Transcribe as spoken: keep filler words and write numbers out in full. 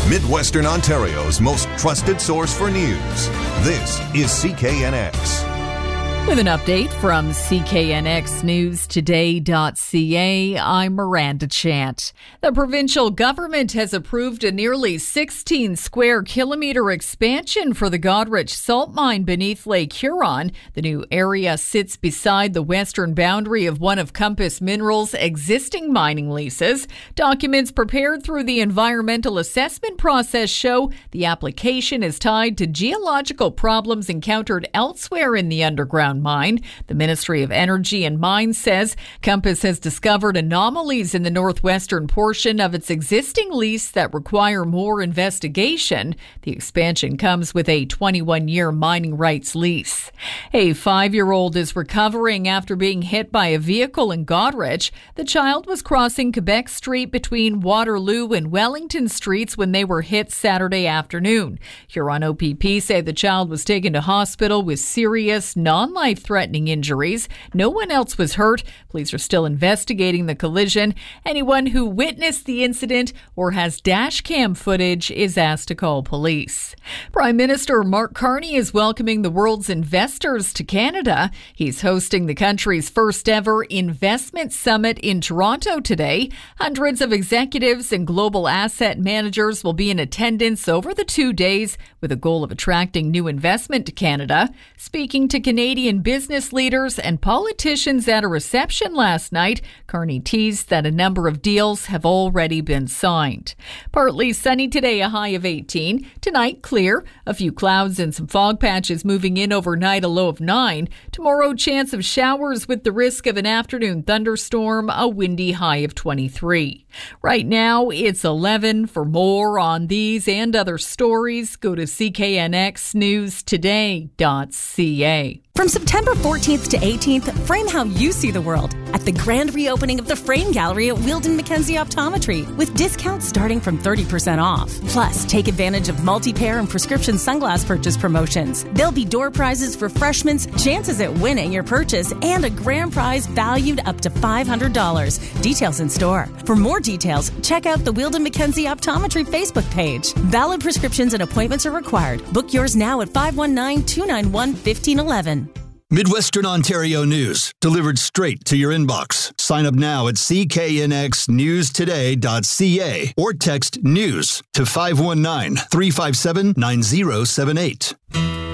Midwestern Ontario's most trusted source for news. This is C K N X. With an update from C K N X News Today dot C A, I'm Miranda Chant. The provincial government has approved a nearly sixteen square kilometre expansion for the Goderich salt mine beneath Lake Huron. The new area sits beside the western boundary of one of Compass Minerals' existing mining leases. Documents prepared through the environmental assessment process show the application is tied to geological problems encountered elsewhere in the underground mine. The Ministry of Energy and Mines says Compass has discovered anomalies in the northwestern portion of its existing lease that require more investigation. The expansion comes with a twenty-one-year mining rights lease. A five-year-old is recovering after being hit by a vehicle in Goderich. The child was crossing Quebec Street between Waterloo and Wellington Streets when they were hit Saturday afternoon. Huron O P P say the child was taken to hospital with serious, non-life life-threatening injuries. No one else was hurt. Police are still investigating the collision. Anyone who witnessed the incident or has dash cam footage is asked to call police. Prime Minister Mark Carney is welcoming the world's investors to Canada. He's hosting the country's first ever investment summit in Toronto today. Hundreds of executives and global asset managers will be in attendance over the two days with a goal of attracting new investment to Canada. Speaking to Canadian business leaders and politicians at a reception last night, Carney teased that a number of deals have already been signed. Partly sunny today, a high of eighteen. Tonight, clear. A few clouds and some fog patches moving in overnight, a low of nine. Tomorrow, chance of showers with the risk of an afternoon thunderstorm, a windy high of twenty-three. Right now, it's eleven. For more on these and other stories, go to C K N X News Today dot C A. From September fourteenth to eighteenth, frame how you see the world at the grand reopening of the Frame Gallery at Wheeldon Mackenzie Optometry with discounts starting from thirty percent off. Plus, take advantage of multi-pair and prescription sunglass purchase promotions. There'll be door prizes for freshmen, chances at winning your purchase, and a grand prize valued up to five hundred dollars. Details in store. For more details, check out the Wheeldon Mackenzie Optometry Facebook page. Valid prescriptions and appointments are required. Book yours now at five one nine, two nine one, one five one one. Midwestern Ontario news, delivered straight to your inbox. Sign up now at C K N X News Today dot C A or text NEWS to five one nine, three five seven, nine zero seven eight.